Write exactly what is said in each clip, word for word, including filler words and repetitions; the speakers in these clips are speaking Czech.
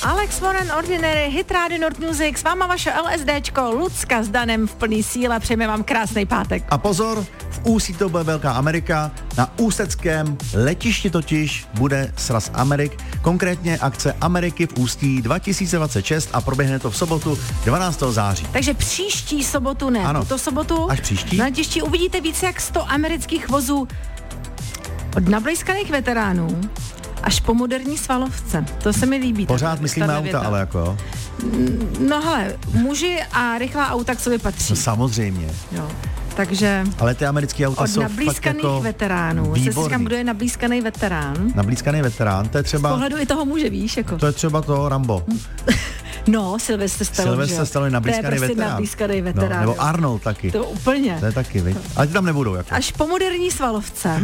Alex Warren, Ordinary, Hit Radio Nord Music, s váma vaše LSDčko, Lucka s Danem v plný síle, přejeme vám krásný pátek. A pozor, v Ústí to bude Velká Amerika, na ústeckém letišti totiž bude Sraz Amerik, konkrétně akce Ameriky v Ústí dva tisíce dvacet šest a proběhne to v sobotu dvanáctého září. Takže příští sobotu, ne, ano. tuto sobotu, až příští, na letišti uvidíte více jak sto amerických vozů od nablejskaných veteránů až po moderní svalovce. To se mi líbí. Pořád myslíme auta, ale jako jo. No hele, muži a rychlá auta k sobě patří. No, samozřejmě. Jo. Takže ale ty americké auta jsou fakt jako veteránů. výborný. Se říkám, kdo je nablízkaný veterán. Nablízkaný veterán, to je třeba... Z pohledu i toho muže, víš, jako. To je třeba to Rambo. No, Sylvester Stallone, Sylvester Stallone, nablízkaný veterán. To je prostě veterán. nablízkaný veterán. No, nebo Arnold taky. To úplně. To je taky, viď? Ale ty tam nebudou, jako. Až po moderní svalovce.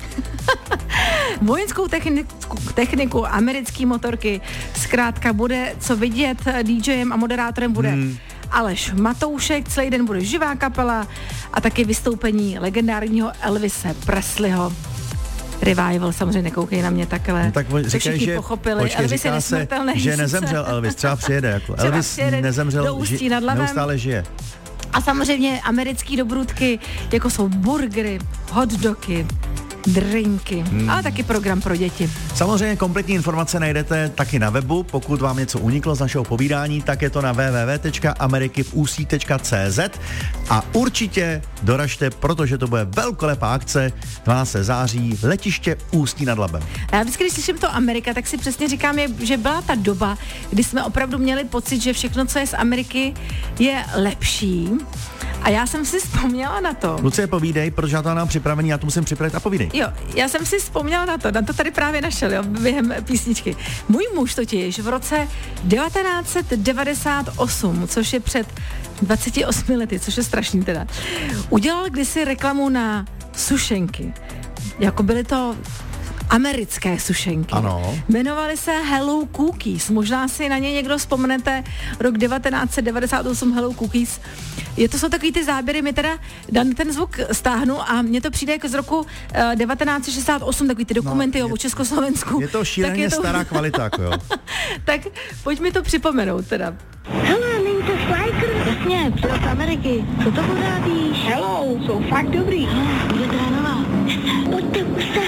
Vojenskou techniku, techniku, americký motorky, zkrátka bude co vidět, DJem a moderátorem bude hmm. Aleš Matoušek, celý den bude živá kapela a taky vystoupení legendárního Elvise Presleyho. Revival, samozřejmě nekoukej na mě takhle. No tak říkají, že pochopili. počkej, Elvis říká je se, že nezemřel Elvis, třeba přijede. Jako. Třeba Elvis přijede nezemřel, do Ústí ži, nad Labem. neustále žije. A samozřejmě americký dobrůdky, jako jsou burgery, hotdogy, drinky, hmm. ale taky program pro děti. Samozřejmě kompletní informace najdete taky na webu, pokud vám něco uniklo z našeho povídání, tak je to na w w w tečka ameriky v ústí tečka c z a určitě doražte, protože to bude velkolepá akce dvanáctého září, letiště Ústí nad Labem. Já vždycky, když slyším to Amerika, tak si přesně říkám, že byla ta doba, kdy jsme opravdu měli pocit, že všechno, co je z Ameriky, je lepší. A já jsem si vzpomněla na to. Lucie, povídej, protože já to mám připravený, já to musím připravit a povídej. Jo, já jsem si vzpomněla na to, na to tady právě našel, jo, během písničky. Můj muž totiž v roce devatenáct set devadesát osm, což je před dvaceti osmi lety, což je strašný teda, udělal kdysi reklamu na sušenky. Jako byly to americké sušenky. Ano. Jmenovaly se Hello Cookies. Možná si na ně někdo vzpomenete, rok devatenáct set devadesát osm Hello Cookies. Je to jsou takový ty záběry, mi teda Dan ten zvuk stáhnu a mně to přijde jako z roku uh, devatenáct set šedesát osm, takový ty dokumenty no, je, o Československu. Je to šíleně je to... stará kvalita, jako jo. Tak pojď mi to připomenout teda. Hele, není to Sliker? Jasně, přijel z Ameriky. Co to pořádíš? Hello, jsou fakt dobrý. Bude trénovat. Pojďte už se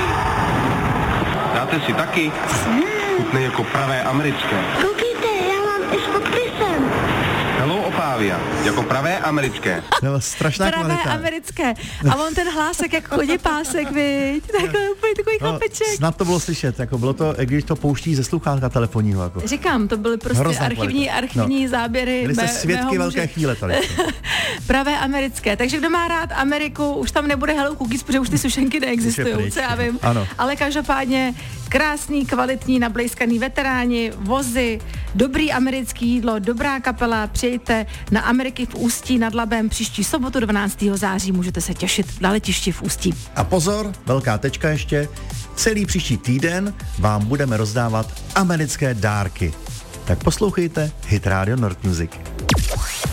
Dáte si taky? Chutnej jako pravé americké. Koukejte, já mám i s podpisem. Hello Opavia, jako pravé americké. No, strašná pravé kvalita. americké. A on ten hlásek jak chodí pásek, viď? Takhle úplně takový no, chlapeček. Snad to bylo slyšet, jako bylo to, když to pouští ze sluchátka telefonního. Jako. Říkám, to byly prostě Hrozná archivní, kvalita. archivní no. záběry. Byly jste svědky velké chvíle tady. Pravé americké. Takže kdo má rád Ameriku, už tam nebude Hello Cookies, protože už ty sušenky neexistují, co já vím. Ano. Ale každopádně krásný, kvalitní, nablejskaný veteráni, vozy, dobrý americký jídlo, dobrá kapela, přijďte na Ameriky v Ústí nad Labem příští sobotu dvanáctého září, můžete se těšit na letišti v Ústí. A pozor, velká tečka ještě, celý příští týden vám budeme rozdávat americké dárky. Tak poslouchejte Hit Radio Nord Music.